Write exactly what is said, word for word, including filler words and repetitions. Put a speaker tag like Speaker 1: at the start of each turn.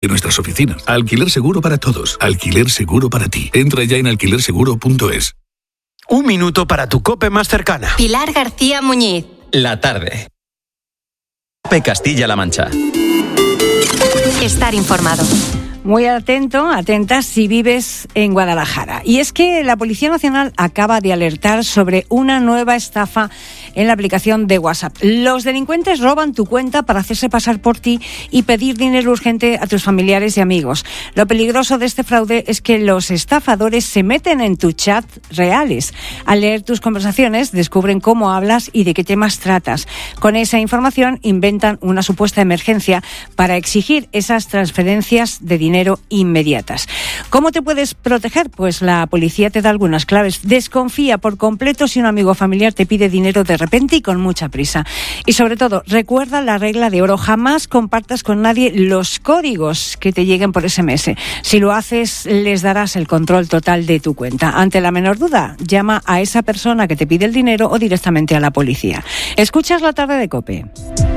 Speaker 1: de nuestras oficinas. Alquiler seguro para todos. Alquiler seguro para ti. Entra ya en alquiler seguro punto es.
Speaker 2: Un minuto para tu COPE más cercana.
Speaker 3: Pilar García Muñiz.
Speaker 4: La tarde. COPE Castilla-La Mancha.
Speaker 3: Estar informado.
Speaker 5: Muy atento, atentas si vives en Guadalajara. Y es que la Policía Nacional acaba de alertar sobre una nueva estafa en la aplicación de WhatsApp. Los delincuentes roban tu cuenta para hacerse pasar por ti y pedir dinero urgente a tus familiares y amigos. Lo peligroso de este fraude es que los estafadores se meten en tu chat reales. Al leer tus conversaciones, descubren cómo hablas y de qué temas tratas. Con esa información inventan una supuesta emergencia para exigir esas transferencias de dinero inmediatas. ¿Cómo te puedes proteger? Pues la policía te da algunas claves. Desconfía por completo si un amigo o familiar te pide dinero de repente y con mucha prisa. Y sobre todo, recuerda la regla de oro. Jamás compartas con nadie los códigos que te lleguen por ese eme ese. Si lo haces, les darás el control total de tu cuenta. Ante la menor duda, llama a esa persona que te pide el dinero o directamente a la policía. Escuchas La Tarde de COPE.